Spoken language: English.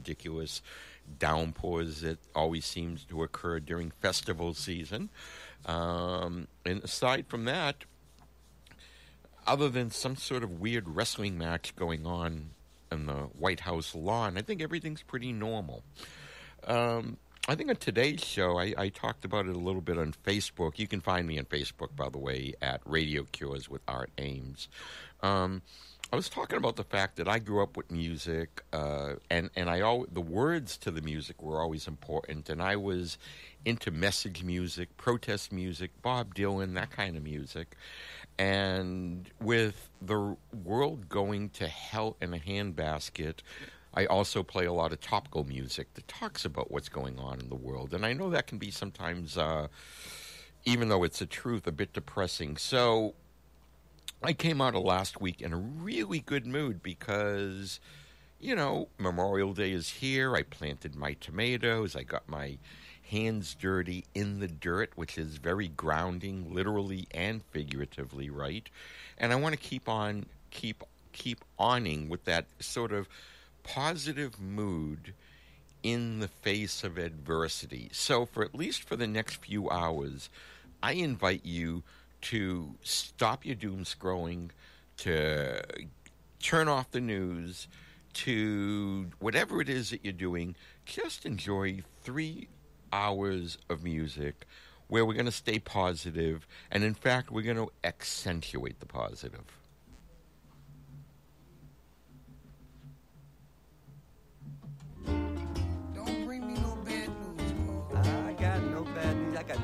ridiculous downpours that always seems to occur during festival season. And aside from that, other than some sort of weird wrestling match going on the White House lawn, I think everything's pretty normal. I think on today's show, I talked about it a little bit on Facebook. You can find me on Facebook, by the way, at Radio Cures with Art Ames. I was talking about the fact that I grew up with music, and the words to the music were always important, and I was into message music, protest music, Bob Dylan, that kind of music. And with the world going to hell in a handbasket, I also play a lot of topical music that talks about what's going on in the world. And I know that can be sometimes, even though it's the truth, a bit depressing. So I came out of last week in a really good mood because, Memorial Day is here. I planted my tomatoes. I got my hands dirty in the dirt, which is very grounding, literally and figuratively, right? And I want to keep awning with that sort of positive mood in the face of adversity. So for at least for the next few hours, I invite you to stop your doom scrolling, to turn off the news, to whatever it is that you're doing, just enjoy 3 hours of music where we're going to stay positive, and in fact, we're going to accentuate the positive.